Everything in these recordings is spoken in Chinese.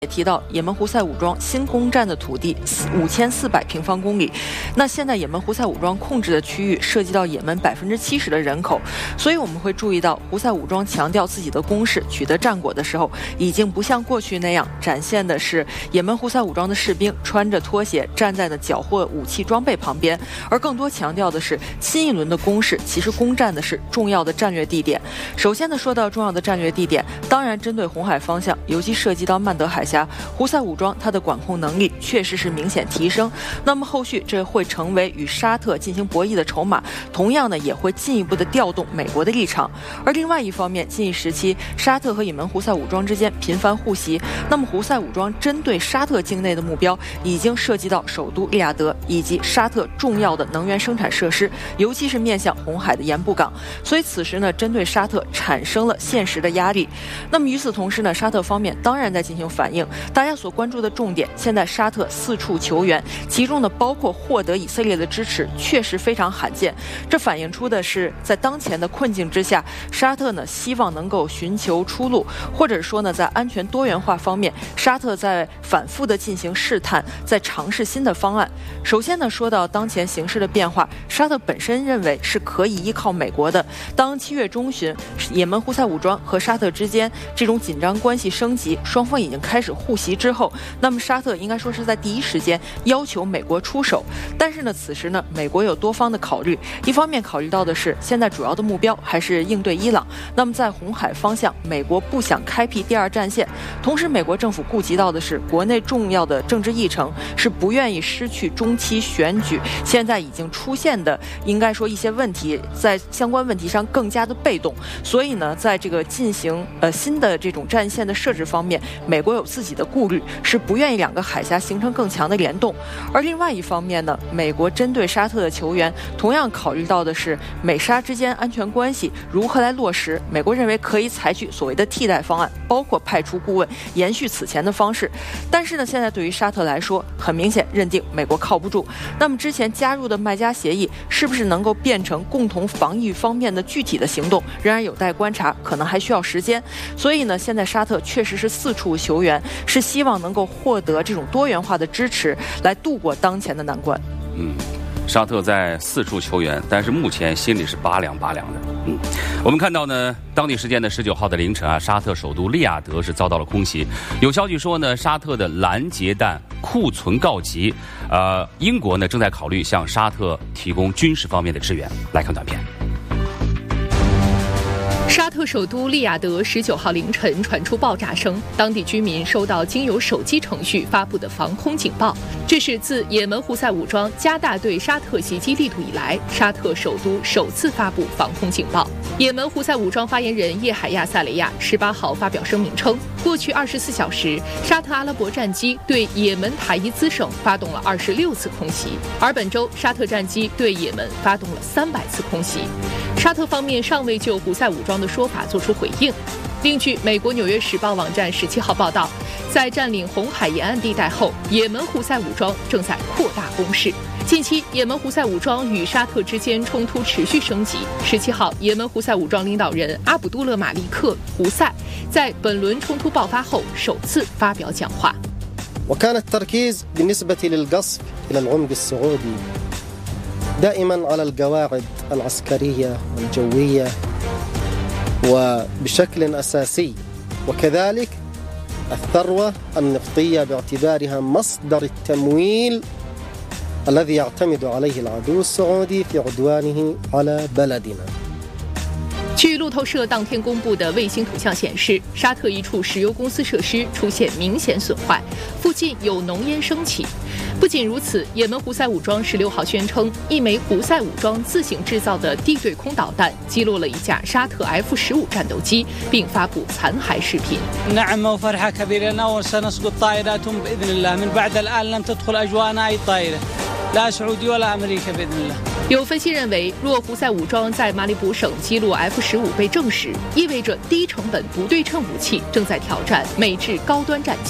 也提到，也门胡塞武装新攻占的土地5400平方公里。那现在也门胡塞武装控制的区域涉及到也门70%的人口，所以我们会注意到，胡塞武装强调自己的攻势、取得战果的时候，已经不像过去那样展现的是也门胡塞武装的士兵穿着拖鞋站在缴获武器装备旁边，而更多强调的是新一轮的攻势其实攻占的是重要的战略地点。首先呢，说到重要的战略地点，当然针对红海方向，尤其涉及到曼德海峡，胡塞武装它的管控能力确实是明显提升。那么后续这会成为与沙特进行博弈的筹码，同样呢也会进一步的调动美国的立场。而另外一方面，近一时期沙特和也门胡塞武装之间频繁互袭，那么胡塞武装针对沙特境内的目标已经涉及到首都利雅得以及沙特重要的能源生产设施，尤其是面向红海的盐布港，所以此时呢针对沙特产生了现实的压力。那么与此同时呢，沙特方面当然在进行反应，大家所关注的重点，现在沙特四处求援，其中呢包括获得以色列的支持，确实非常罕见。这反映出的是在当前的困境之下，沙特呢希望能够寻求出路，或者说呢在安全多元化方面，沙特在反复的进行试探，在尝试新的方案。首先呢，说到当前形势的变化，沙特本身认为是可以依靠美国的。当7月中旬，也门胡塞武装和沙特之间这种紧张关系升级，双方已经开始互袭之后，那么沙特应该说是在第一时间要求美国出手。但是呢，此时呢，美国有多方的考虑，一方面考虑到的是现在主要的目标还是应对伊朗，那么在红海方向，美国不想开辟第二战线，同时美国政府顾及到的是国内重要的政治议程，是不愿意失去中期选举现在已经出现的应该说一些问题，在相关问题上更加的被动，所以呢在这个进行新的这种战线的设置方面，美国有自己的顾虑，是不愿意两个海峡形成更强的联动。而另外一方面呢，美国针对沙特的求援，同样考虑到的是美沙之间安全关系如何来落实，美国认为可以采取所谓的替代方案，包括派出顾问延续此前的方式。但是呢，现在对于沙特来说，很明显认定美国靠不住，那么之前加入的麦加协议是不是能够变成共同防御方面的具体的行动，仍然有待观察，可能还需要时间。所以呢，现在沙特确实是四处求援，是希望能够获得这种多元化的支持，来度过当前的难关。 沙特在四处求援，但是目前心里是拔凉拔凉的。我们看到呢，当地时间的19号的凌晨啊，沙特首都利雅得是遭到了空袭。有消息说呢，沙特的拦截弹库存告急。英国呢正在考虑向沙特提供军事方面的支援。来看短片。 沙特首都利雅得19号凌晨传出爆炸声，当地居民收到经由手机程序发布的防空警报。这是自也门胡塞武装加大对沙特袭击力度以来，沙特首都首次发布防空警报。也门胡塞武装发言人叶海亚·萨雷亚18号发表声明称，过去24小时，沙特阿拉伯战机对也门塔伊兹省发动了26次空袭，而本周沙特战机对也门发动了300次空袭。沙特方面尚未就胡塞武装的说法作出回应。另据美国《纽约时报》网站17号报道，在占领红海沿岸地带后，也门胡塞武装正在扩大攻势。近期，也门胡塞武装与沙特之间冲突持续升级。17号，也门胡塞武装领导人阿卜杜勒马利克·胡塞在本轮冲突爆发后首次发表讲话。 وكان التركيز بالنسبة للقصف إلى العمق السعودي دائما على القواعد العسكرية والجوية وبشكل أساسي، وكذلك الثروة النفطية باعتبارها مصدر التمويل الذي يعتمد عليه العدو السعودي في عدوانه على بلدنا。 据路透社当天公布的卫星图像显示，沙特一处石油公司设施出现明显损坏，附近有浓烟升起。不仅如此，也门胡塞武装16号宣称，一枚胡塞武装自行制造的地对空导弹击落了一架沙特 F-15战斗机，并发布残骸视频。 نعم وفرحة كبيرة وسنسقط طائراتهم بإذن الله من بعد الآن لم تدخل أجوانا أي طائرة لا سعودي ولا أمريكا بإذن الله。 有分析认为，若胡塞武装在马里卜省击落 F-15被证实，意味着低成本不对称武器正在挑战美制高端战机，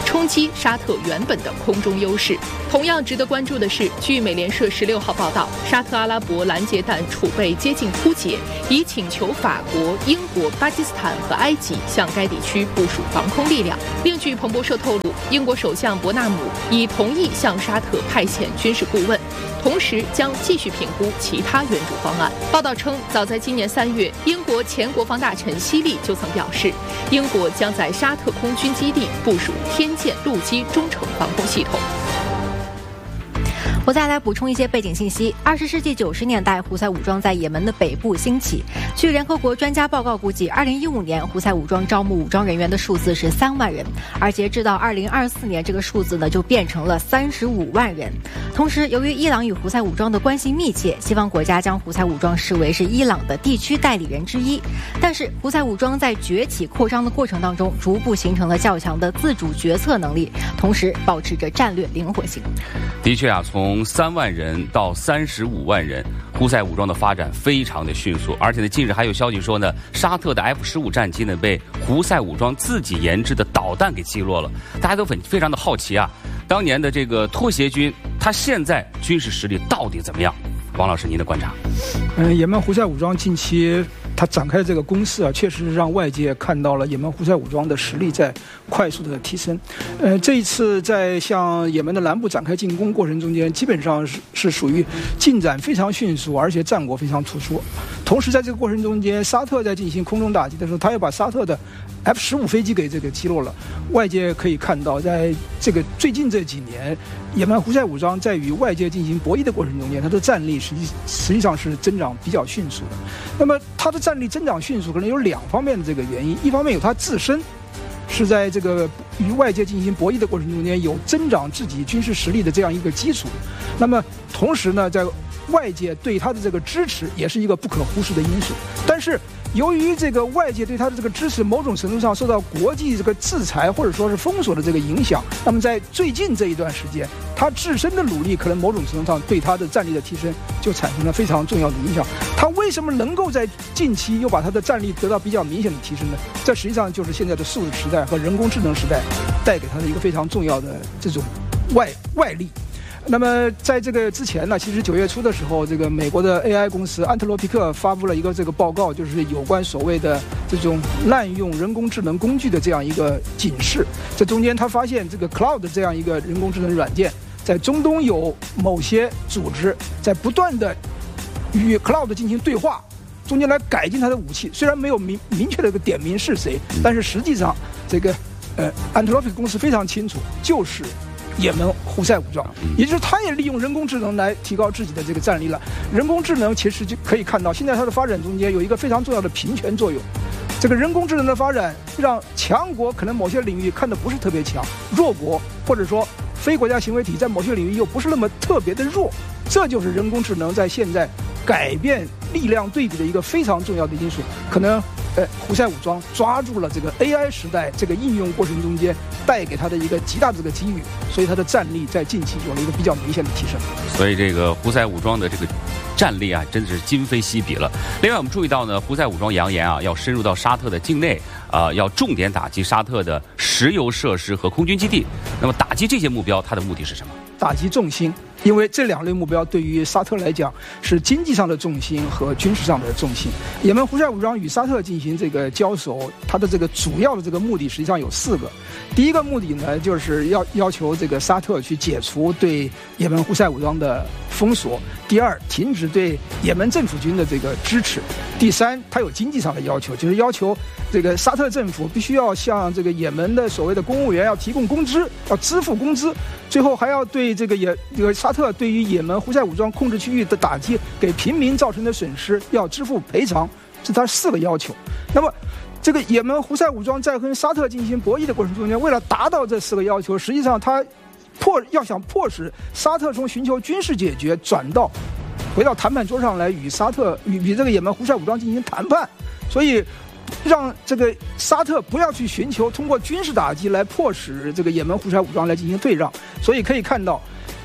冲击沙特原本的空中优势。同样值得关注的是，据美联社16号报道，沙特阿拉伯拦截弹储备接近枯竭，已请求法国、英国、巴基斯坦和埃及向该地区部署防空力量。另据彭博社透露，英国首相伯纳姆已同意向沙特派遣军事顾问，同时将继续评估其他援助方案。报道称，早在今年3月，英国前国防大臣希利就曾表示，英国将在沙特空军基地部署天剑陆基中程防空系统。 我再来补充一些背景信息。20世纪90年代，胡塞武装在也门的北部兴起。据联合国专家报告估计，2015年胡塞武装招募武装人员的数字是3万人，而截至到2024年，这个数字呢就变成了35万人。同时，由于伊朗与胡塞武装的关系密切，西方国家将胡塞武装视为是伊朗的地区代理人之一。但是，胡塞武装在崛起扩张的过程当中，逐步形成了较强的自主决策能力，同时保持着战略灵活性。 的确啊，从3万人到35万人，胡塞武装的发展非常的迅速。而且呢，近日还有消息说呢，沙特的 F-15战机呢被胡塞武装自己研制的导弹给击落了。大家都非常的好奇啊，当年的这个拖鞋军，他现在军事实力到底怎么样？王老师，您的观察？ 也门胡塞武装近期他展开的这个攻势啊，确实让外界看到了也门胡塞武装的实力在快速的提升。这一次在向也门的南部展开进攻过程中间，基本上是属于进展非常迅速，而且战果非常突出。同时在这个过程中间，沙特在进行空中打击的时候，他也把沙特的 F-15飞机给这个击落了。外界可以看到，在这个最近这几年，也门胡塞武装在与外界进行博弈的过程中间，它的战力实际上是增长比较迅速的。那么它的战力增长迅速，可能有2方面的这个原因。一方面有它自身是在这个与外界进行博弈的过程中间有增长自己军事实力的这样一个基础。那么同时呢，在外界对它的这个支持也是一个不可忽视的因素。但是由于这个外界对它的这个支持某种程度上受到国际这个制裁或者说是封锁的这个影响，那么在最近这一段时间，它自身的努力可能某种程度上对它的战力的提升就产生了非常重要的影响。它为什么能够在近期又把它的战力得到比较明显的提升呢？这实际上就是现在的数字时代和人工智能时代带给它的一个非常重要的这种外力。那么在这个之前呢，其实9月初的时候，这个美国的 AI 公司安特罗皮克发布了一个这个报告，就是有关所谓的这种滥用人工智能工具的这样一个警示。这中间他发现这个 Cloud 这样一个人工智能软件，在中东有某些组织在不断的与 Cloud 进行对话，中间来改进它的武器。虽然没有明确的一个点名是谁，但是实际上这个安特罗皮克公司非常清楚，就是也门胡塞武装，也就是他也利用人工智能来提高自己的这个战力了。人工智能其实就可以看到，现在它的发展中间有一个非常重要的平权作用。这个人工智能的发展让强国可能某些领域看得不是特别强，弱国或者说非国家行为体在某些领域又不是那么特别的弱，这就是人工智能在现在改变力量对比的一个非常重要的因素。可能胡塞武装抓住了这个 AI 时代这个应用过程中间带给他的一个极大的这个机遇，所以他的战力在近期有了一个比较明显的提升。 所以这个胡塞武装的这个战力啊，真的是今非昔比了。另外我们注意到呢，胡塞武装扬言啊，要深入到沙特的境内，要重点打击沙特的石油设施和空军基地。那么打击这些目标，它的目的是什么？ 打击重心，因为这2类目标对于沙特来讲是经济上的重心和军事上的重心。也门胡塞武装与沙特进行这个交手，它的这个主要的这个目的实际上有4个。第一个目的呢，就是要求这个沙特去解除对也门胡塞武装的封锁；第2，停止对也门政府军的这个支持；第3，它有经济上的要求，就是要求这个沙特政府必须要向这个也门的所谓的公务员要提供工资，要支付工资。最后还要对这个沙特对于也门胡塞武装控制区域的打击给平民造成的损失要支付赔偿，这是他4个要求。那么这个也门胡塞武装在跟沙特进行博弈的过程中间，为了达到这4个要求，实际上他要想迫使沙特从寻求军事解决转到回到谈判桌上来与这个也门胡塞武装进行谈判，所以让这个沙特不要去寻求通过军事打击来迫使这个也门胡塞武装来进行退让。所以可以看到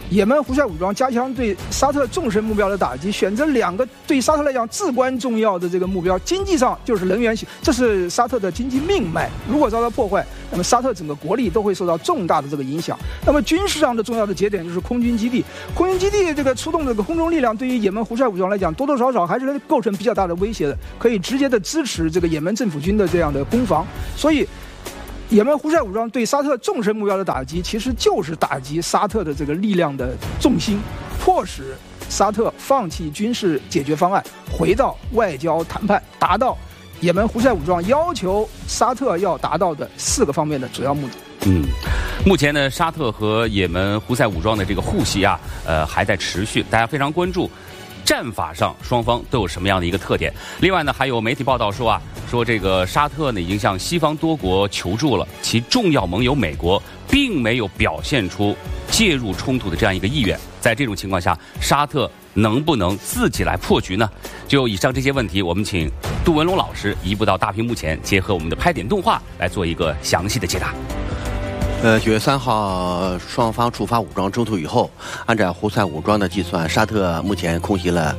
也门胡塞武装加强对沙特纵深目标的打击，选择2个对沙特来讲至关重要的这个目标。经济上就是能源，这是沙特的经济命脉，如果遭到破坏，那么沙特整个国力都会受到重大的这个影响。那么军事上的重要的节点就是空军基地，空军基地这个出动这个空中力量，对于也门胡塞武装来讲，多多少少还是构成比较大的威胁的，可以直接的支持这个也门政府军的这样的攻防。所以也门胡塞武装对沙特纵深目标的打击，其实就是打击沙特的这个力量的重心，迫使沙特放弃军事解决方案，回到外交谈判，达到也门胡塞武装要求沙特要达到的4个方面的主要目的。 目前呢，沙特和也门胡塞武装的这个互袭啊，还在持续，大家非常关注战法上双方都有什么样的一个特点。另外呢，还有媒体报道说这个沙特呢已经向西方多国求助了，其重要盟友美国并没有表现出介入冲突的这样一个意愿。在这种情况下，沙特能不能自己来破局呢？就以上这些问题，我们请杜文龙老师移步到大屏幕前，结合我们的拍点动画来做一个详细的解答。 9月3号，双方触发武装冲突以后，按照胡塞武装的计算，沙特目前空袭了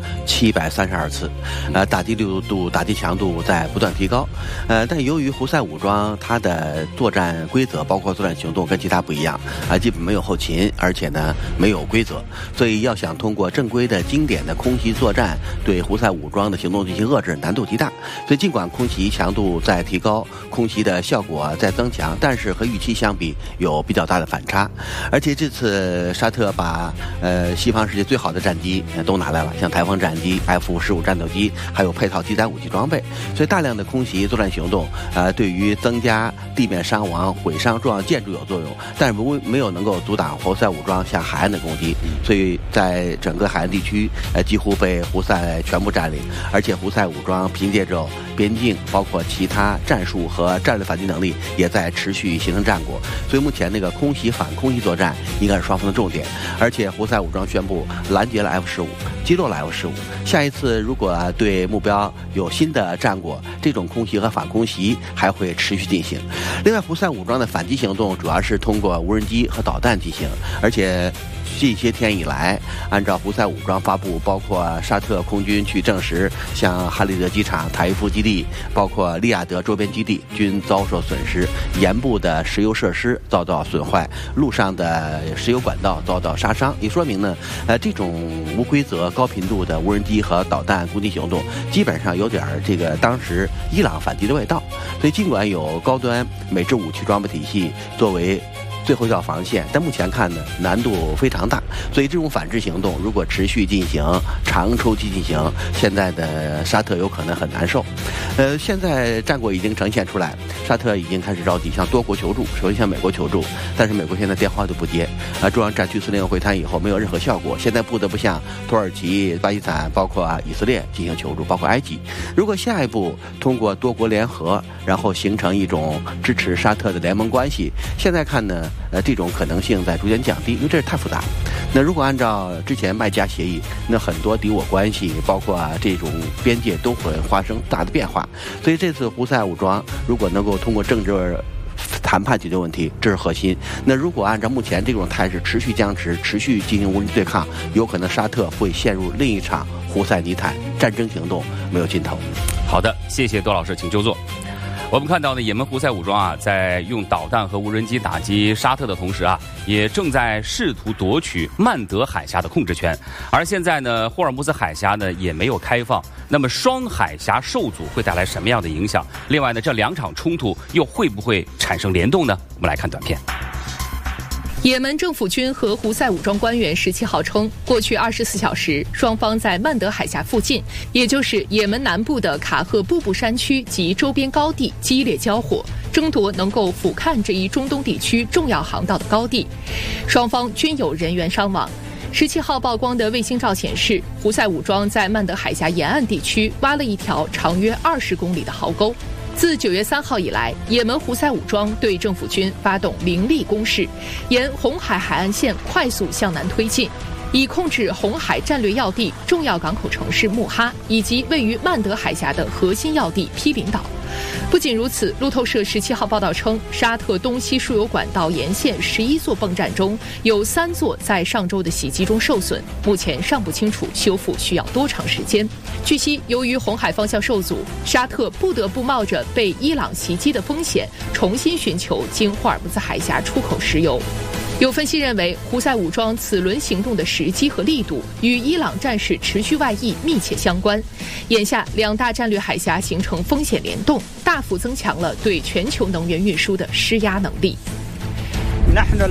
732次，打击力度、打击强度在不断提高。但由于胡塞武装它的作战规则，包括作战行动跟其他不一样，基本没有后勤，而且呢没有规则，所以要想通过正规的经典的空袭作战对胡塞武装的行动进行遏制，难度极大。所以尽管空袭强度在提高，空袭的效果在增强，但是和预期相比有比较大的反差。而且这次沙特把西方世界最好的战机都拿来了，像台风战机、F-15战斗机，还有配套机载武器装备，所以大量的空袭作战行动对于增加地面伤亡、毁伤重要建筑有作用，但是没有能够阻挡胡塞武装向海岸的攻击，所以在整个海岸地区几乎被胡塞全部占领。而且胡塞武装凭借着边境包括其他战术和战略反击能力，也在持续形成战果。所以目前那个空袭反空袭作战应该是双方的重点。而且胡塞武装宣布拦截了 F-15，击落了 F-15。下一次如果对目标有新的战果，这种空袭和反空袭还会持续进行。另外，胡塞武装的反击行动主要是通过无人机和导弹进行，而且这些天以来，按照胡塞武装发布，包括沙特空军去证实，像哈利德机场、塔伊夫基地，包括利雅得周边基地均遭受损失，沿部的石油设施遭到损坏，路上的石油管道遭到杀伤。也说明呢，这种无规则、高频度的无人机和导弹攻击行动，基本上有点这个当时伊朗反击的味道。所以，尽管有高端美制武器装备体系作为最后一道防线，但目前看呢，难度非常大。所以这种反制行动如果持续进行、长周期进行，现在的沙特有可能很难受。现在战果已经呈现出来，沙特已经开始着急向多国求助，首先向美国求助，但是美国现在电话都不接。中央战区司令会谈以后没有任何效果，现在不得不向土耳其、巴基斯坦，包括以色列进行求助，包括埃及。如果下一步通过多国联合，然后形成一种支持沙特的联盟关系，现在看呢，这种可能性在逐渐降低，因为这是太复杂。那如果按照之前麦加协议，那很多敌我关系，包括这种边界都会发生大的变化。所以这次胡塞武装如果能够通过政治谈判解决问题，这是核心。那如果按照目前这种态势持续僵持，持续进行无人机对抗，有可能沙特会陷入另一场胡塞泥潭战争行动，没有尽头。 好的，谢谢多老师，请就坐。我们看到呢，也门胡塞武装啊，在用导弹和无人机打击沙特的同时啊，也正在试图夺取曼德海峡的控制权。而现在呢，霍尔木兹海峡呢也没有开放，那么双海峡受阻会带来什么样的影响？另外呢，这2场冲突又会不会产生联动呢？我们来看短片。 也门政府军和胡塞武装官员17号称，过去24小时，双方在曼德海峡附近，也就是也门南部的卡赫布布山区及周边高地激烈交火，争夺能够俯瞰这一中东地区重要航道的高地。双方均有人员伤亡。17号曝光的卫星照显示，胡塞武装在曼德海峡沿岸地区挖了一条长约20公里的壕沟。自9月3号以来，也门胡塞武装对政府军发动凌厉攻势，沿红海海岸线快速向南推进，以控制红海战略要地、重要港口城市穆哈以及位于曼德海峡的核心要地毗邻岛。 不仅如此，路透社17号报道称，沙特东西输油管道沿线11座泵站中有3座在上周的袭击中受损，目前尚不清楚修复需要多长时间。据悉，由于红海方向受阻，沙特不得不冒着被伊朗袭击的风险，重新寻求经霍尔木兹海峡出口石油。有分析认为，胡塞武装此轮行动的时机和力度与伊朗战事持续外溢密切相关。眼下，两大战略海峡形成风险联动，大幅增强了对全球能源运输的施压能力。